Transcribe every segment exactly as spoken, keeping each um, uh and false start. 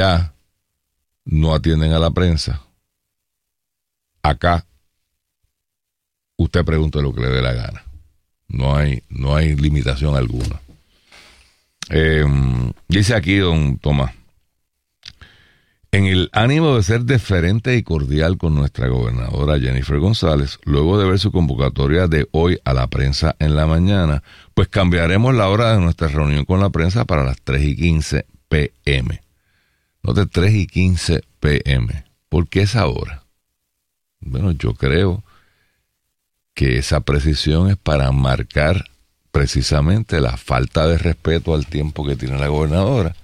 allá no atienden a la prensa, acá usted pregunte lo que le dé la gana. No hay, no hay limitación alguna. Eh, dice aquí don Tomás, en el ánimo de ser deferente y cordial con nuestra gobernadora Jennifer González, luego de ver su convocatoria de hoy a la prensa en la mañana, pues cambiaremos la hora de nuestra reunión con la prensa para las tres y quince pe eme. Note, tres y quince pe eme. ¿Por qué esa hora? Bueno, yo creo que esa precisión es para marcar precisamente la falta de respeto al tiempo que tiene la gobernadora.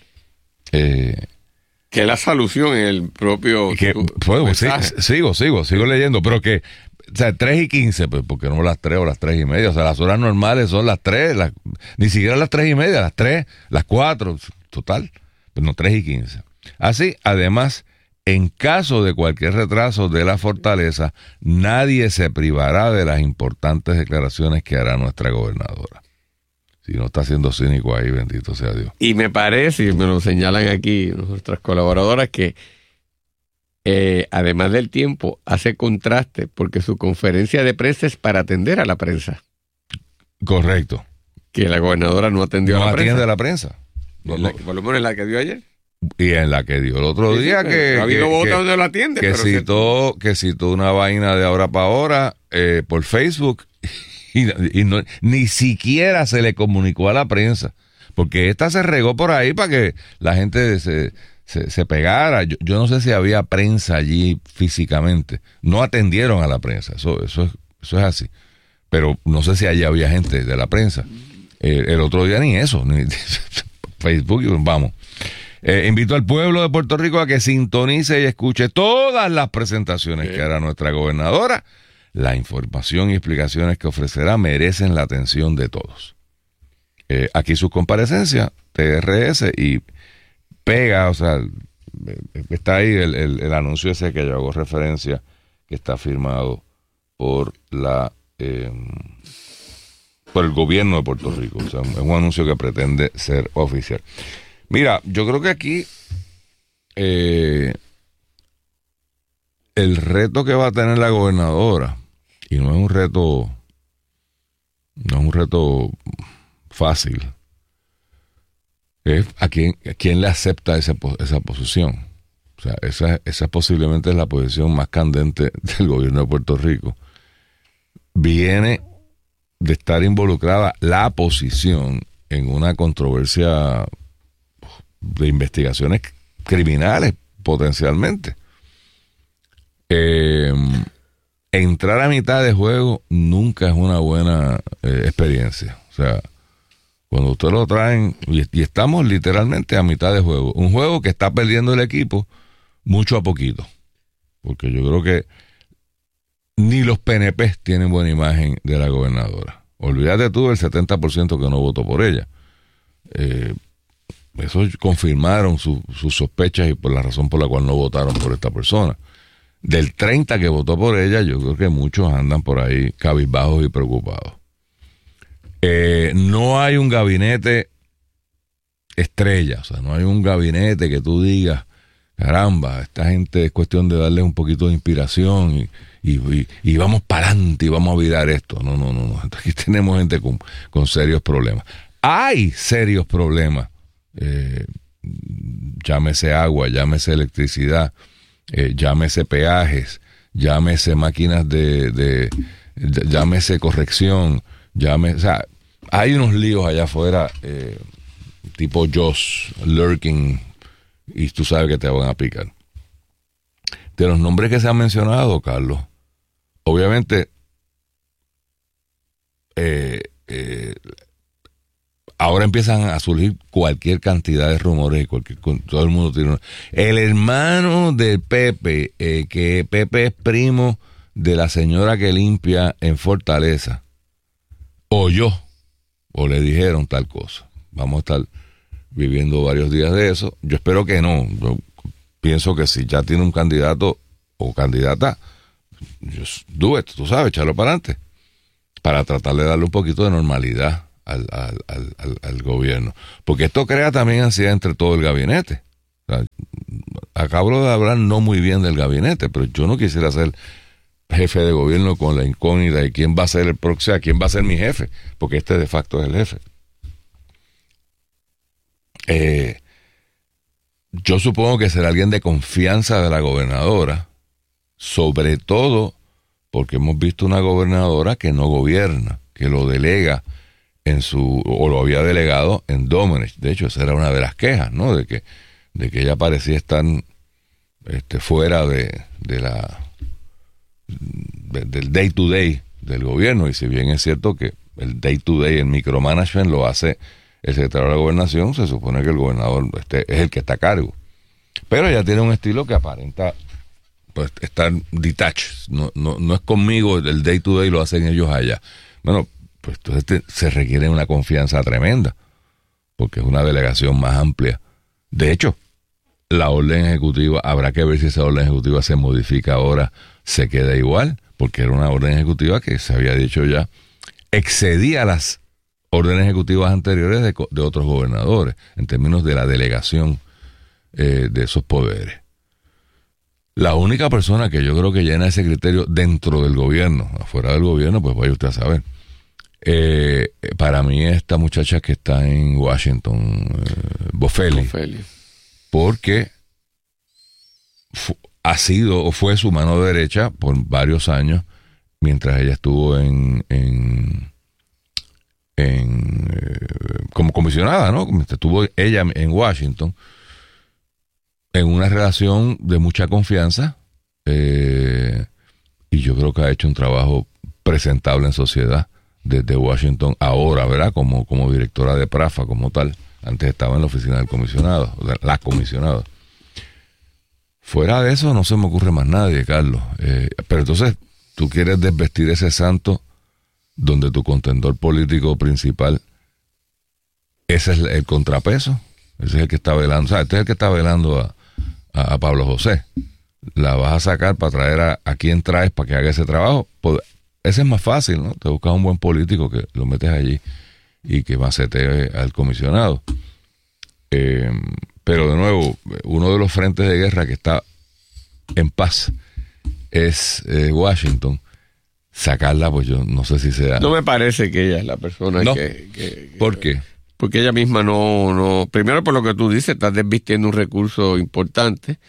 Eh, que es la solución en el propio... Que, pues, sí, sigo, sigo, sigo leyendo, pero que, o sea, tres y quince, pues, porque no las tres o las tres y media, o sea, las horas normales son las tres, las, ni siquiera las tres y media, las tres, las cuatro, total, pues no, tres y quince. Así, además, en caso de cualquier retraso de la fortaleza, nadie se privará de las importantes declaraciones que hará nuestra gobernadora. Si no está siendo cínico ahí, bendito sea Dios. Y me parece, y me lo señalan aquí nuestras colaboradoras, que eh, además del tiempo, hace contraste, porque su conferencia de prensa es para atender a la prensa. Correcto. Que la gobernadora no atendió no a la prensa. No atiende a la prensa. No, no. Por lo menos en la que dio ayer. Y en la que dio el otro sí, día sí, que... Ha habido votos donde lo atiende. Que, pero citó, que... que citó una vaina de ahora para ahora eh, por Facebook y, y no, ni siquiera se le comunicó a la prensa. Porque esta se regó por ahí para que la gente se, se, se pegara. Yo, yo no sé si había prensa allí físicamente. No atendieron a la prensa. Eso, eso, es, eso es así. Pero no sé si allí había gente de la prensa. Eh, el otro día ni eso. Ni Facebook, vamos. Eh, invito al pueblo de Puerto Rico a que sintonice y escuche todas las presentaciones sí. que hará nuestra gobernadora. La información y explicaciones que ofrecerá merecen la atención de todos. Eh, aquí sus comparecencias, T R S, y pega, o sea, está ahí el, el, el anuncio ese que yo hago referencia, que está firmado por la eh, por el gobierno de Puerto Rico. O sea, es un anuncio que pretende ser oficial. Mira, yo creo que aquí eh, el reto que va a tener la gobernadora, y no es un reto, no es un reto fácil, es a quién, a quién le acepta esa, esa posición. O sea, esa, esa posiblemente es la posición más candente del gobierno de Puerto Rico. Viene de estar involucrada la posición en una controversia de investigaciones criminales potencialmente. Eh, entrar a mitad de juego nunca es una buena eh, experiencia. O sea, cuando usted lo traen, y, y estamos literalmente a mitad de juego, un juego que está perdiendo el equipo mucho a poquito, porque yo creo que ni los P N P tienen buena imagen de la gobernadora. Olvídate tú del setenta por ciento que no votó por ella. Eh, Eso confirmaron su, sus sospechas y por la razón por la cual no votaron por esta persona. Del treinta que votó por ella, yo creo que muchos andan por ahí cabizbajos y preocupados. Eh, no hay un gabinete estrella, o sea, no hay un gabinete que tú digas, caramba, esta gente es cuestión de darle un poquito de inspiración y, y, y, y vamos para adelante y vamos a olvidar esto. No, no, no, no. Aquí tenemos gente con, con serios problemas. Hay serios problemas. Eh, llámese agua, llámese electricidad, eh, llámese peajes, llámese máquinas de, de, de llámese corrección, llámese, o sea, hay unos líos allá afuera eh, tipo Joss, lurking, y tú sabes que te van a picar. De los nombres que se han mencionado, Carlos, obviamente eh, eh, ahora empiezan a surgir cualquier cantidad de rumores y cualquier, todo el mundo tiene. El hermano de Pepe, eh, que Pepe es primo de la señora que limpia en Fortaleza, oyó o le dijeron tal cosa. Vamos a estar viviendo varios días de eso. Yo espero que no. Yo pienso que si ya tiene un candidato o candidata, just do it, tú sabes, echarlo para adelante, para tratar de darle un poquito de normalidad Al, al, al, al, al gobierno, porque esto crea también ansiedad entre todo el gabinete. O sea, acabo de hablar no muy bien del gabinete, pero yo no quisiera ser jefe de gobierno con la incógnita de quién va a ser el próximo, o sea, quién va a ser mi jefe, porque este de facto es el jefe. Eh, yo supongo que será alguien de confianza de la gobernadora, sobre todo porque hemos visto una gobernadora que no gobierna, que lo delega en su, o lo había delegado en Domenech. De hecho, esa era una de las quejas, ¿no? De que, de que ella parecía estar este, fuera de, de la de, del day to day del gobierno, y si bien es cierto que el day to day, el micromanagement lo hace el secretario de la gobernación, se supone que el gobernador este, es el que está a cargo. Pero ella tiene un estilo que aparenta pues estar detached, no, no, no es conmigo, el day to day lo hacen ellos allá. Bueno, pues entonces te, se requiere una confianza tremenda, porque es una delegación más amplia. De hecho, la orden ejecutiva, habrá que ver si esa orden ejecutiva se modifica ahora, se queda igual, porque era una orden ejecutiva que se había dicho ya, excedía las órdenes ejecutivas anteriores de, de otros gobernadores, en términos de la delegación eh, de esos poderes. La única persona que yo creo que llena ese criterio dentro del gobierno, afuera del gobierno, pues vaya usted a saber. Eh, para mí esta muchacha que está en Washington, eh, Boffelli, Boffelli, porque fu- ha sido o fue su mano derecha por varios años mientras ella estuvo en, en, en eh, como comisionada, ¿no? Estuvo ella en Washington, en una relación de mucha confianza, eh, y yo creo que ha hecho un trabajo presentable en sociedad desde Washington ahora, ¿verdad? Como, como directora de PRAFA, como tal. Antes estaba en la oficina del comisionado, o sea, la comisionada. Fuera de eso no se me ocurre más nadie, Carlos. Eh, pero entonces, tú quieres desvestir ese santo donde tu contendor político principal, ese es el contrapeso, ese es el que está velando, o sea, este es el que está velando a A, a Pablo José. La vas a sacar para traer a, a quien traes para que haga ese trabajo. Pues, ese es más fácil, ¿no? Te buscas un buen político que lo metes allí y que macetee al comisionado. Eh, pero de nuevo, uno de los frentes de guerra que está en paz es eh, Washington. Sacarla, pues yo no sé si sea. No me parece que ella es la persona ¿No? que, que, que... ¿Por qué? Porque ella misma no, no... Primero, por lo que tú dices, estás desvistiendo un recurso importante.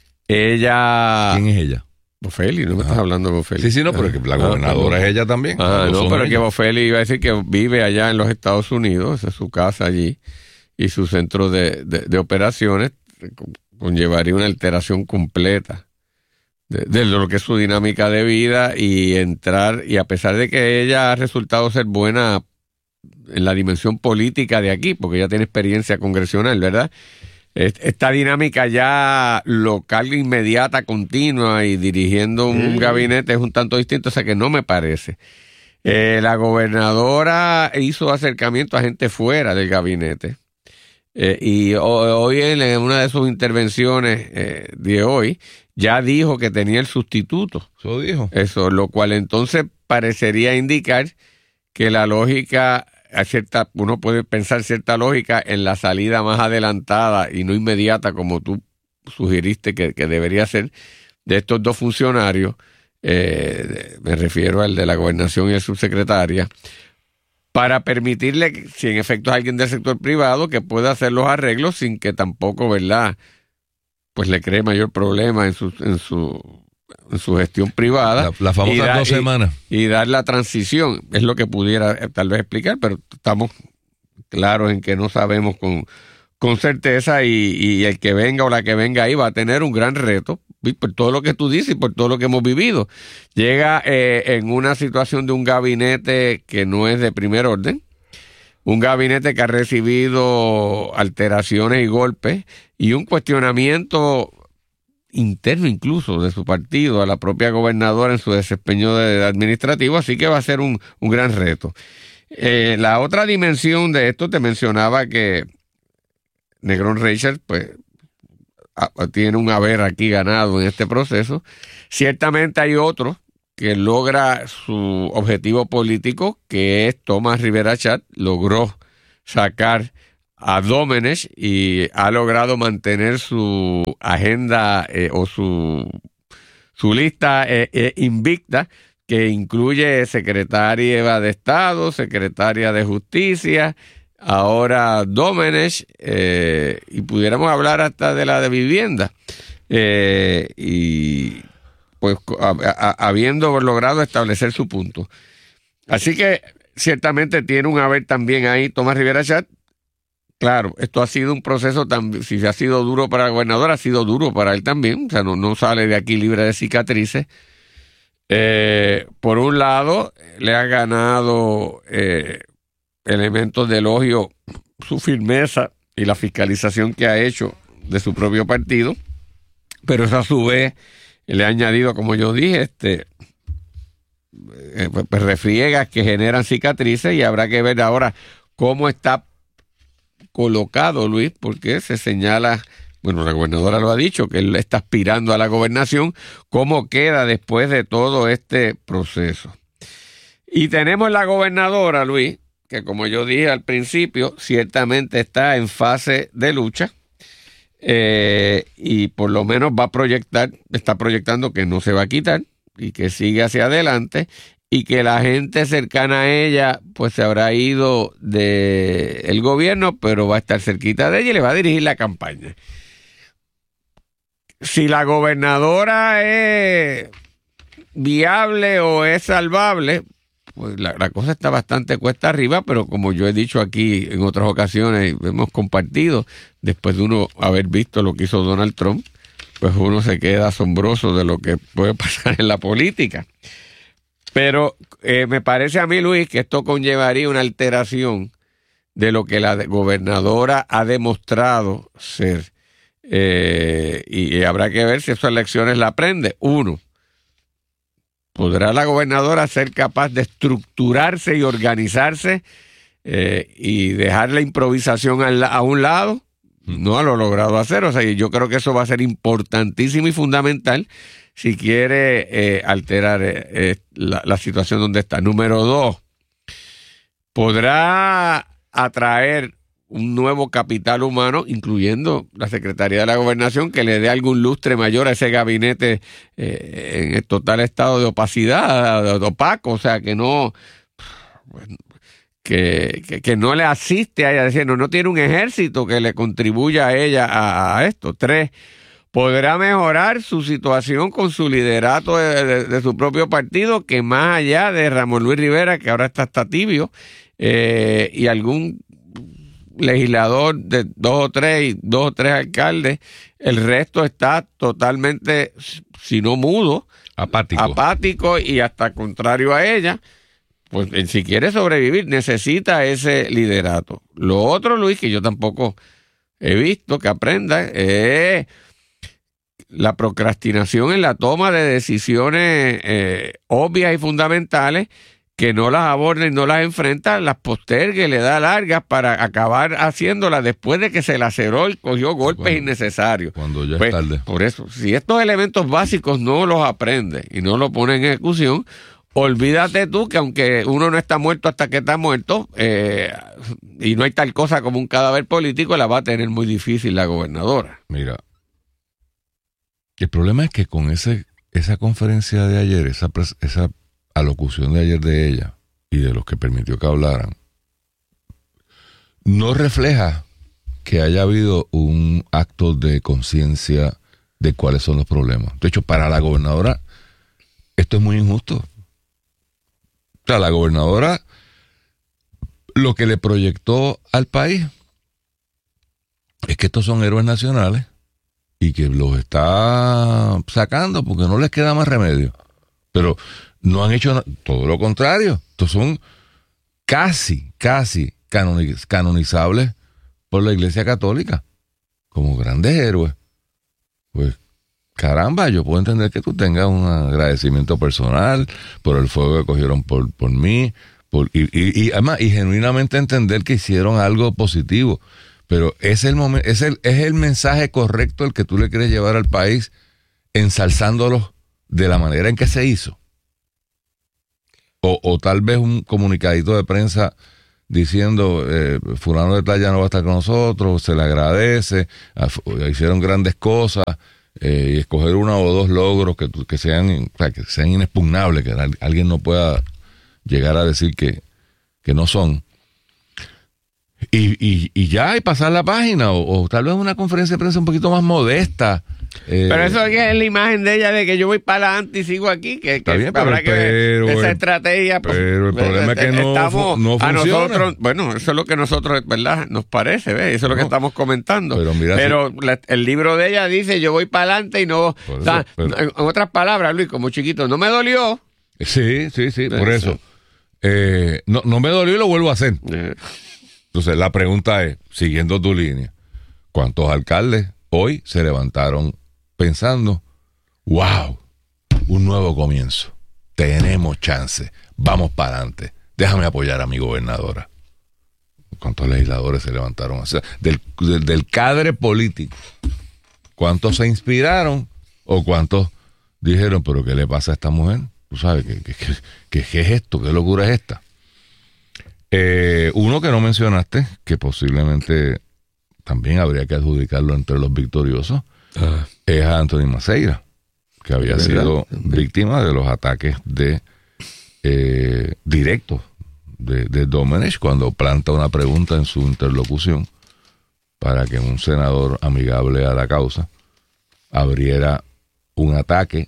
Ella... ¿Quién es ella? Boffelli, no me Ajá. estás hablando de Boffelli. Sí, sí, no, pero que la gobernadora ah, es ella también. Ah, no, pero ella. que Boffelli iba a decir que vive allá en los Estados Unidos, esa es su casa allí, y su centro de, de, de operaciones conllevaría una alteración completa de, de lo que es su dinámica de vida, y entrar, y a pesar de que ella ha resultado ser buena en la dimensión política de aquí, porque ella tiene experiencia congresional, ¿verdad? Esta dinámica ya local, inmediata, continua, y dirigiendo un mm. gabinete es un tanto distinto, o sea que no me parece. Eh, la gobernadora hizo acercamiento a gente fuera del gabinete, eh, y hoy en una de sus intervenciones eh, de hoy ya dijo que tenía el sustituto. Eso dijo. Eso, lo cual entonces parecería indicar que la lógica... Cierta, uno puede pensar cierta lógica en la salida más adelantada y no inmediata, como tú sugeriste que, que debería ser, de estos dos funcionarios, eh, me refiero al de la gobernación y el subsecretaria, para permitirle, si en efecto es alguien del sector privado, que pueda hacer los arreglos sin que tampoco, ¿verdad?, pues le cree mayor problema en su... En su en su gestión privada. La, la famosa da, dos semanas. Y, y dar la transición. Es lo que pudiera eh, tal vez explicar, pero estamos claros en que no sabemos con, con certeza, y, y el que venga o la que venga ahí va a tener un gran reto, por todo lo que tú dices y por todo lo que hemos vivido. Llega eh, en una situación de un gabinete que no es de primer orden, un gabinete que ha recibido alteraciones y golpes, y un cuestionamiento interno incluso de su partido a la propia gobernadora en su desempeño de, de administrativo, así que va a ser un, un gran reto. Eh, la otra dimensión de esto, te mencionaba que Negrón Reichert pues a, a, tiene un haber aquí ganado en este proceso. Ciertamente hay otro que logra su objetivo político, que es Tomás Rivera Chat, logró sacar a Domenech y ha logrado mantener su agenda eh, o su, su lista eh, eh, invicta, que incluye secretaria de Estado, secretaria de Justicia, ahora Domenech, eh, y pudiéramos hablar hasta de la de vivienda. Eh, y pues a, a, habiendo logrado establecer su punto. Así que ciertamente tiene un haber también ahí Tomás Rivera Chatz. Claro, esto ha sido un proceso, tan, si ha sido duro para el gobernador, ha sido duro para él también, o sea, no, no sale de aquí libre de cicatrices. Eh, por un lado, le ha ganado eh, elementos de elogio su firmeza y la fiscalización que ha hecho de su propio partido, pero eso a su vez le ha añadido, como yo dije, este eh, pues refriegas que generan cicatrices, y habrá que ver ahora cómo está colocado Luis, porque se señala, bueno, la gobernadora lo ha dicho, que él está aspirando a la gobernación, cómo queda después de todo este proceso. Y tenemos la gobernadora, Luis, que como yo dije al principio, ciertamente está en fase de lucha, eh, y por lo menos va a proyectar, está proyectando que no se va a quitar y que sigue hacia adelante, y que la gente cercana a ella pues se habrá ido del gobierno, pero va a estar cerquita de ella y le va a dirigir la campaña. Si la gobernadora es viable o es salvable, pues la, la cosa está bastante cuesta arriba, pero como yo he dicho aquí en otras ocasiones, hemos compartido, después de uno haber visto lo que hizo Donald Trump, pues uno se queda asombroso de lo que puede pasar en la política. Pero eh, me parece a mí, Luis, que esto conllevaría una alteración de lo que la gobernadora ha demostrado ser. Eh, y, y habrá que ver si esas elecciones la aprende. Uno, ¿podrá la gobernadora ser capaz de estructurarse y organizarse eh, y dejar la improvisación a, a un lado? No lo ha logrado hacer. O sea, yo creo que eso va a ser importantísimo y fundamental si quiere eh, alterar eh, la, la situación donde está. Número dos, ¿podrá atraer un nuevo capital humano, incluyendo la Secretaría de la Gobernación, que le dé algún lustre mayor a ese gabinete eh, en el total estado de opacidad, de opaco? O sea, que no... Bueno, Que, que, que no le asiste a ella, diciendo, no tiene un ejército que le contribuya a ella a, a esto. Tres, podrá mejorar su situación con su liderato de, de, de su propio partido, que más allá de Ramón Luis Rivera, que ahora está hasta tibio, eh, y algún legislador de dos o tres y dos o tres alcaldes, el resto está totalmente, si no mudo, apático, apático y hasta contrario a ella. Pues si quiere sobrevivir necesita ese liderato. Lo otro, Luis, que yo tampoco he visto que aprenda, es la procrastinación en la toma de decisiones eh, obvias y fundamentales, que no las aborda y no las enfrenta, las posterga y le da largas para acabar haciéndolas después de que se laceró y cogió golpes cuando, innecesarios. Cuando ya pues, es tarde. Por eso, si estos elementos básicos no los aprende y no los pone en ejecución, olvídate tú que aunque uno no está muerto hasta que está muerto, eh, y no hay tal cosa como un cadáver político, la va a tener muy difícil la gobernadora. Mira, el problema es que con ese esa conferencia de ayer, esa, esa alocución de ayer de ella y de los que permitió que hablaran, no refleja que haya habido un acto de conciencia de cuáles son los problemas. De hecho, para la gobernadora, esto es muy injusto. O sea, la gobernadora lo que le proyectó al país es que estos son héroes nacionales y que los está sacando porque no les queda más remedio. Pero no han hecho nada, todo lo contrario. Estos son casi, casi canoniz- canonizables por la Iglesia Católica como grandes héroes. Pues caramba, yo puedo entender que tú tengas un agradecimiento personal por el fuego que cogieron por, por mí, por, y, y, y además, y genuinamente entender que hicieron algo positivo. Pero es el momento, es el, es el mensaje correcto el que tú le quieres llevar al país, ensalzándolos de la manera en que se hizo. O, o tal vez un comunicadito de prensa diciendo, eh, fulano de tal ya no va a estar con nosotros, se le agradece, a, hicieron grandes cosas, eh, y escoger uno o dos logros que, que, sean, o sea, que sean inexpugnables, que alguien no pueda llegar a decir que, que no son. Y, y, y ya, y pasar la página, o, o tal vez una conferencia de prensa un poquito más modesta. Eh, pero eso es la imagen de ella de que yo voy para adelante y sigo aquí, que, que bien, habrá pero, que pero, esa el, estrategia. Pero el problema es que no, estamos, no funciona. A nosotros, bueno, eso es lo que nosotros, ¿verdad? Nos parece, ¿ves? Eso es lo no, que estamos comentando. Pero, mira, pero si, la, el libro de ella dice, yo voy para adelante y no... Eso, o sea, pero, en otras palabras, Luis, como chiquito, no me dolió. Sí, sí, sí, por eso. eso. Eh, no, no me dolió y lo vuelvo a hacer. Eh. Entonces, la pregunta es, siguiendo tu línea, ¿cuántos alcaldes hoy se levantaron pensando, wow, un nuevo comienzo, tenemos chance, vamos para adelante, déjame apoyar a mi gobernadora? ¿Cuántos legisladores se levantaron? O sea, del, del, del cadre político, ¿cuántos se inspiraron o cuántos dijeron, pero qué le pasa a esta mujer? ¿Tú sabes qué, qué, qué, qué es esto? ¿Qué locura es esta? Eh, uno que no mencionaste, que posiblemente también habría que adjudicarlo entre los victoriosos, ah. es a Anthony Maceira, que había sido víctima de los ataques de eh, directos de, de Domenech cuando planta una pregunta en su interlocución para que un senador amigable a la causa abriera un ataque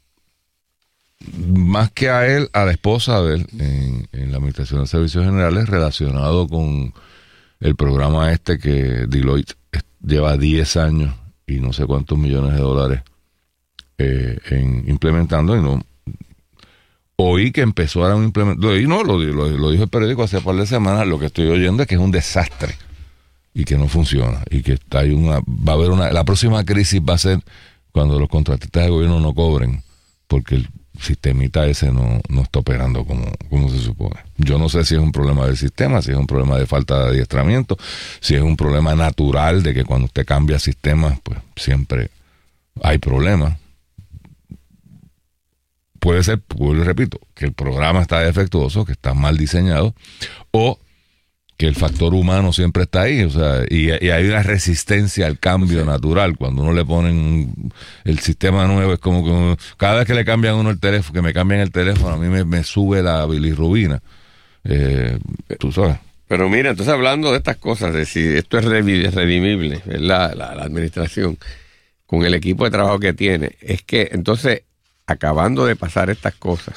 más que a él, a la esposa de él en, en la Administración de Servicios Generales, relacionado con el programa este que Deloitte lleva diez años y no sé cuántos millones de dólares eh, en implementando, y no oí que empezó a implementar, y no, lo, lo, lo dijo el periódico hace un par de semanas, lo que estoy oyendo es que es un desastre y que no funciona, y que hay una, va a haber una, la próxima crisis va a ser cuando los contratistas de gobierno no cobren, porque el sistemita ese no, no está operando como, como se supone. Yo no sé si es un problema del sistema, si es un problema de falta de adiestramiento, si es un problema natural de que cuando usted cambia sistemas, pues siempre hay problemas. Puede ser, pues, repito, que el programa está defectuoso, que está mal diseñado, o que el factor humano siempre está ahí, o sea, y, y hay una resistencia al cambio sí. natural. Cuando uno le ponen el sistema nuevo, es como que uno, cada vez que le cambian uno el teléfono, que me cambian el teléfono, a mí me, me sube la bilirrubina. Eh, tú sabes. Pero mira, entonces hablando de estas cosas, de si esto es redimible, ¿verdad? La, la administración, con el equipo de trabajo que tiene, es que entonces, acabando de pasar estas cosas,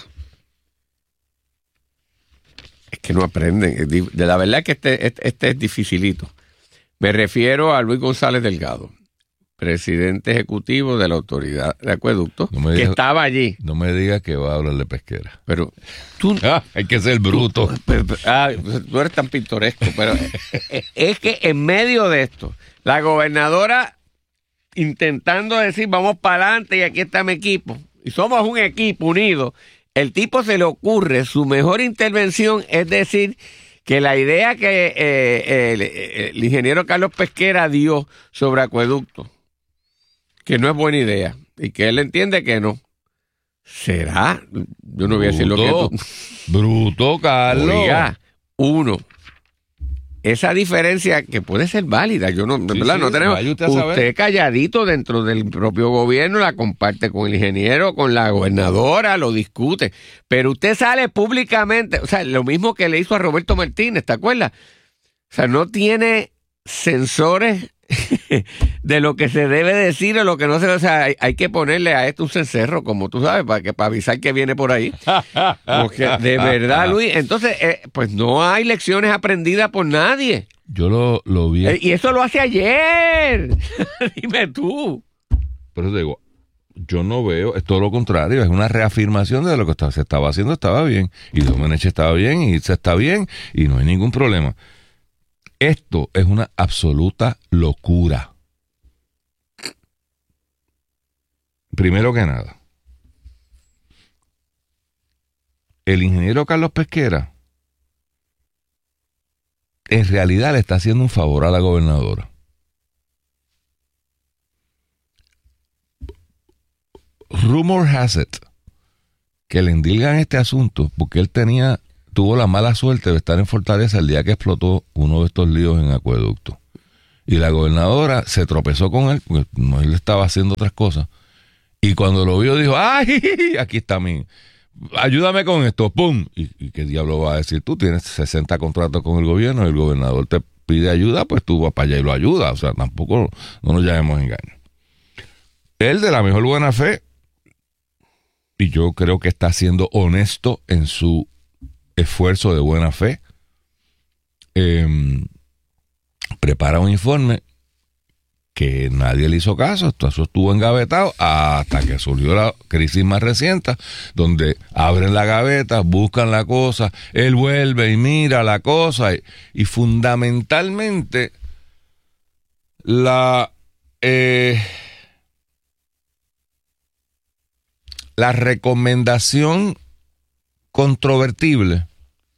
es que no aprenden. De la verdad que este, este, este es dificilito. Me refiero a Luis González Delgado, presidente ejecutivo de la Autoridad de Acueductos, no que digas, estaba allí. No me digas que va a hablar de pesquera. Pero tú... Ah, hay que ser bruto. Tú, pero, pero, ah, tú eres tan pintoresco, pero es que en medio de esto, la gobernadora intentando decir, vamos para adelante y aquí está mi equipo, y somos un equipo unido. El tipo se le ocurre, su mejor intervención es decir que la idea que eh, el, el ingeniero Carlos Pesquera dio sobre acueducto, que no es buena idea, y que él entiende que no. ¿Será? Yo no voy a decir lo que tú... Bruto, Carlos. Oiga, uno, esa diferencia que puede ser válida, yo no, sí, ¿verdad? Sí, no tenemos. Usted, usted calladito dentro del propio gobierno la comparte con el ingeniero, con la gobernadora, lo discute, pero usted sale públicamente, o sea, lo mismo que le hizo a Roberto Martínez, ¿te acuerdas? O sea, no tiene sensores de lo que se debe decir o lo que no se debe, o sea, hay, hay que ponerle a esto un cencerro, como tú sabes, para que para avisar que viene por ahí. Porque de verdad, Luis, entonces, eh, pues no hay lecciones aprendidas por nadie. Yo lo, lo vi. Eh, y eso lo hace ayer. Dime tú. Por eso te digo, yo no veo, es todo lo contrario, es una reafirmación de lo que estaba, se estaba haciendo, estaba bien, y Domenech estaba bien, y se está bien, y no hay ningún problema. Esto es una absoluta locura. Primero que nada, el ingeniero Carlos Pesquera en realidad le está haciendo un favor a la gobernadora. Rumor has it que le endilgan este asunto porque él tenía tuvo la mala suerte de estar en Fortaleza el día que explotó uno de estos líos en Acueducto. Y la gobernadora se tropezó con él, porque no, él estaba haciendo otras cosas. Y cuando lo vio dijo, ¡ay! Aquí está mi... Ayúdame con esto, ¡pum! ¿Y, y qué diablo va a decir? Tú tienes sesenta contratos con el gobierno y el gobernador te pide ayuda, pues tú vas para allá y lo ayudas. O sea, tampoco no nos llamemos engaño. Él, de la mejor buena fe, y yo creo que está siendo honesto en su esfuerzo de buena fe, eh, prepara un informe que nadie le hizo caso, eso estuvo engavetado hasta que surgió la crisis más reciente, donde abren la gaveta, buscan la cosa, él vuelve y mira la cosa, y, y fundamentalmente la eh, la recomendación controvertible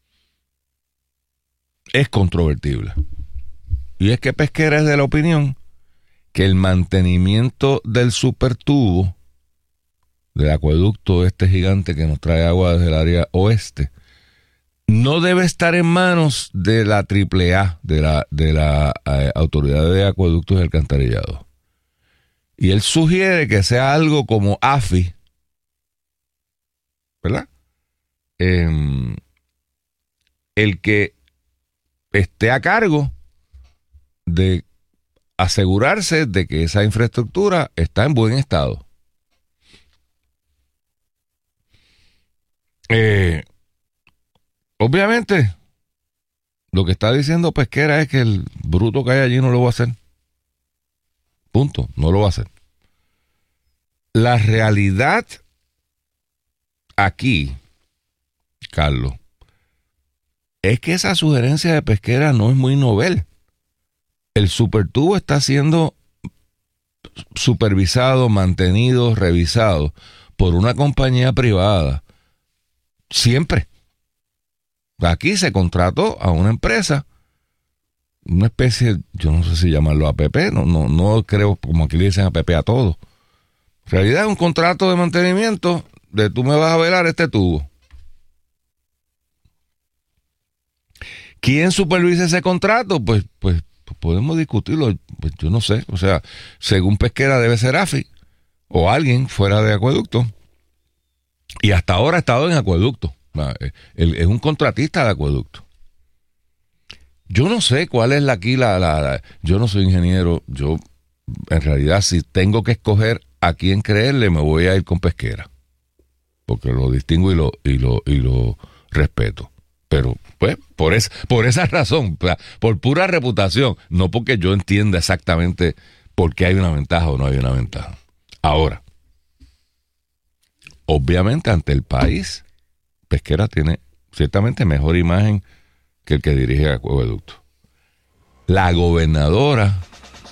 es controvertible. Y es que Pesquera es de la opinión que el mantenimiento del supertubo del acueducto este gigante que nos trae agua desde el área oeste no debe estar en manos de la triple A, de la, de la eh, Autoridad de Acueductos y Alcantarillado. Y él sugiere que sea algo como A F I, ¿verdad? Eh, el que esté a cargo de asegurarse de que esa infraestructura está en buen estado. Eh, obviamente, lo que está diciendo Pesquera es que el bruto que hay allí no lo va a hacer. Punto, no lo va a hacer. La realidad aquí, Carlos, es que esa sugerencia de Pesquera no es muy novel. El supertubo está siendo supervisado, mantenido, revisado por una compañía privada. Siempre. Aquí se contrató a una empresa, una especie, yo no sé si llamarlo A P P, no, no, no creo, como aquí le dicen A P P a todo. En realidad es un contrato de mantenimiento de tú me vas a velar este tubo. ¿Quién supervisa ese contrato? Pues, pues, pues podemos discutirlo, pues yo no sé. O sea, según Pesquera debe ser A F I o alguien fuera de Acueducto. Y hasta ahora ha estado en Acueducto. Él es un contratista de Acueducto. Yo no sé cuál es la, aquí la, la, la... Yo no soy ingeniero. Yo, en realidad, si tengo que escoger a quién creerle, me voy a ir con Pesquera. Porque lo distingo y lo, y lo, y lo respeto. Pero, pues, por, es, por esa razón, por pura reputación, no porque yo entienda exactamente por qué hay una ventaja o no hay una ventaja. Ahora, obviamente, ante el país, Pesquera tiene ciertamente mejor imagen que el que dirige Acueducto. La gobernadora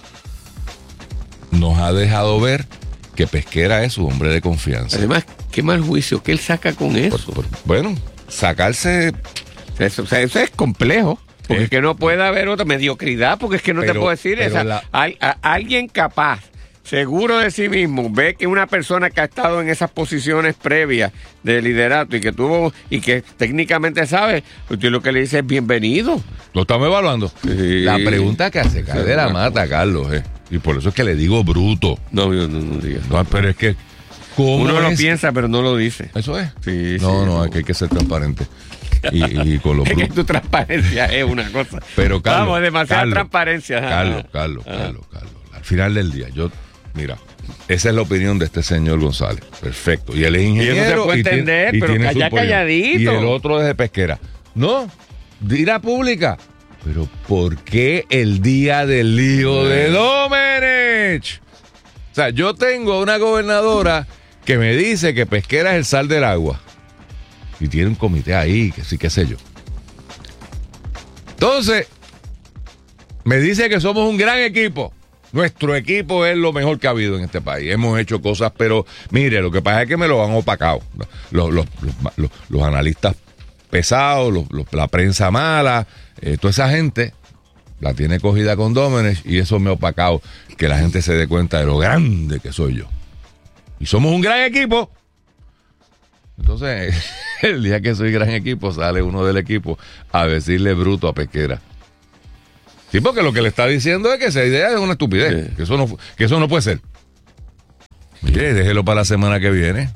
nos ha dejado ver que Pesquera es su hombre de confianza. Además, qué mal juicio que él saca con eso. Por, por, bueno, sacarse... Eso, o sea, eso es complejo, porque es que no puede haber otra mediocridad, porque es que no pero, te puedo decir esa. La... Hay, a, alguien capaz, seguro de sí mismo, ve que una persona que ha estado en esas posiciones previas de liderato y que tuvo, y que técnicamente sabe, usted lo que le dice es bienvenido. Lo estamos evaluando. Sí. La pregunta que hace cae de la mata, Carlos, eh. Y por eso es que le digo bruto. No, yo no, no digas. No, pero es que ¿cómo uno es? Lo piensa, pero no lo dice. ¿Eso es? Sí, no, sí, no, es que hay que ser transparente. Y, y con los es que tu transparencia es una cosa. Pero Carlos, vamos, demasiada Carlos, transparencia. Carlos, Carlos, ah. Carlos, Carlos. Al final del día, yo, mira, esa es la opinión de este señor González. Perfecto. Y él es ingeniero. Y eso se puede y entender, tiene, pero calla calladito. Y el otro es de Pesquera. No, dira pública. Pero ¿por qué el día del lío de Domenech? O sea, yo tengo una gobernadora que me dice que Pesquera es el sal del agua. Y tiene un comité ahí, que sí, qué sé yo. Entonces, me dice que somos un gran equipo. Nuestro equipo es lo mejor que ha habido en este país. Hemos hecho cosas, pero mire, lo que pasa es que me lo han opacado. Los, los, los, los, los analistas pesados, los, los, la prensa mala, eh, toda esa gente la tiene cogida con Domenech y eso me ha opacado que la gente se dé cuenta de lo grande que soy yo. Y somos un gran equipo. Entonces... el día que soy gran equipo, sale uno del equipo a decirle bruto a Pesquera. Sí, porque lo que le está diciendo es que esa idea es una estupidez, sí. que, eso no, que eso no puede ser. Mire, déjelo para la semana que viene.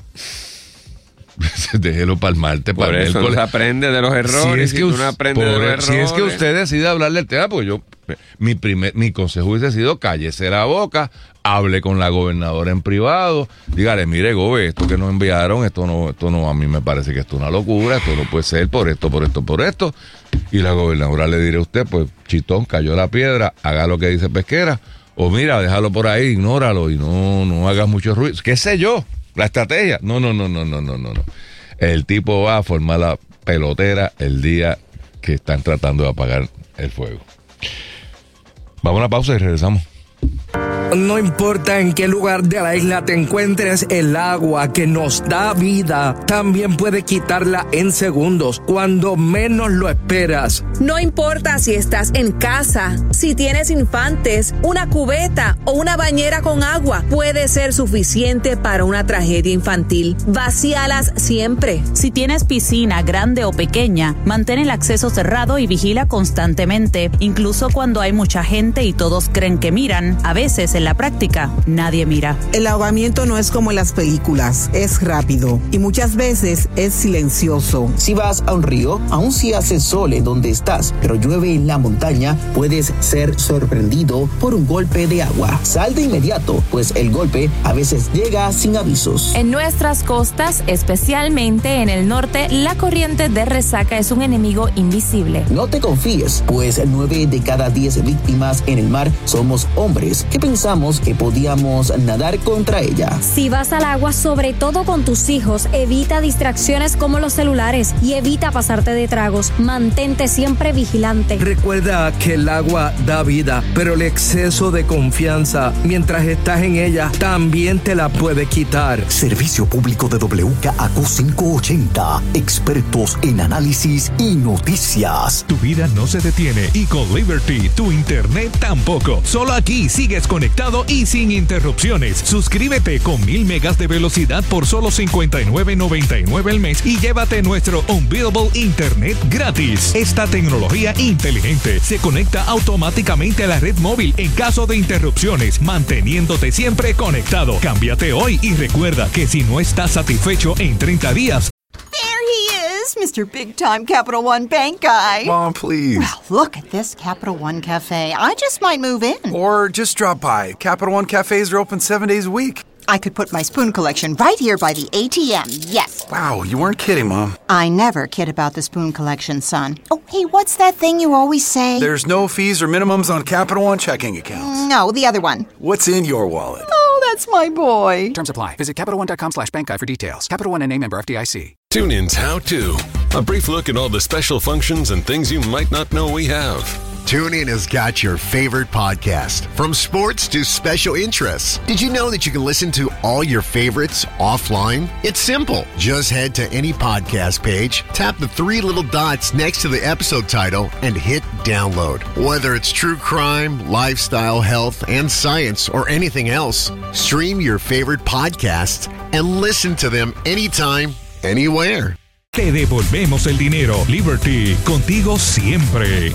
Déjelo para el martes, por para el eso miércoles. No se aprende de los errores. Si es que, si, no aprende de los errores. Si es que usted decide hablarle el tema, pues yo, mi primer, mi consejo hubiese sido cállese la boca, hable con la gobernadora en privado, dígale, mire, gobe, esto que nos enviaron, esto no, esto no, a mí me parece que esto es una locura, esto no puede ser por esto, por esto, por esto. Y la gobernadora le diré a usted, pues, chitón, cayó la piedra, haga lo que dice Pesquera, o mira, déjalo por ahí, ignóralo y no, no hagas mucho ruido. ¿Qué sé yo? La estrategia. No, no, no, no, no, no, no. El tipo va a formar la pelotera el día que están tratando de apagar el fuego. Vamos a una pausa y regresamos. No importa en qué lugar de la isla te encuentres, el agua que nos da vida también puede quitarla en segundos, cuando menos lo esperas. No importa si estás en casa, si tienes infantes, una cubeta o una bañera con agua, puede ser suficiente para una tragedia infantil. Vacíalas siempre. Si tienes piscina grande o pequeña, mantén el acceso cerrado y vigila constantemente, incluso cuando hay mucha gente y todos creen que miran. A veces en la práctica nadie mira. El ahogamiento no es como en las películas, es rápido y muchas veces es silencioso. Si vas a un río, aun si hace sol en donde estás, pero llueve en la montaña, puedes ser sorprendido por un golpe de agua. Sal de inmediato, pues el golpe a veces llega sin avisos. En nuestras costas, especialmente en el norte, la corriente de resaca es un enemigo invisible. No te confíes, pues nueve de cada diez víctimas en el mar somos hombres que pensamos que podíamos nadar contra ella. Si vas al agua, sobre todo con tus hijos, evita distracciones como los celulares y evita pasarte de tragos. Mantente siempre vigilante. Recuerda que el agua da vida, pero el exceso de confianza mientras estás en ella también te la puede quitar. Servicio público de W K A Q quinientos ochenta, expertos en análisis y noticias. Tu vida no se detiene y con Liberty tu internet tampoco. Solo aquí sigues conectado y sin interrupciones. Suscríbete con mil megas de velocidad por solo cincuenta y nueve noventa y nueve al mes y llévate nuestro Unbeatable Internet gratis. Esta tecnología inteligente se conecta automáticamente a la red móvil en caso de interrupciones, manteniéndote siempre conectado. Cámbiate hoy y recuerda que si no estás satisfecho en treinta días, Mister Big Time Capital One Bank guy. Mom, please. Well, look at this Capital One Cafe. I just might move in. Or just drop by. Capital One cafes are open seven days a week. I could put my spoon collection right here by the A T M, yes. Wow, you weren't kidding, Mom. I never kid about the spoon collection, son. Oh, hey, what's that thing you always say? There's no fees or minimums on Capital One checking accounts. No, the other one. What's in your wallet? Oh, that's my boy. Terms apply. Visit CapitalOne.com slash bank guide for details. Capital One N A member F D I C. TuneIn's How To. A brief look at all the special functions and things you might not know we have. TuneIn has got your favorite podcast, from sports to special interests. Did you know that you can listen to all your favorites offline? It's simple. Just head to any podcast page, tap the three little dots next to the episode title, and hit download. Whether it's true crime, lifestyle, health, and science, or anything else, stream your favorite podcasts and listen to them anytime, anywhere. Te devolvemos el dinero. Liberty, contigo siempre.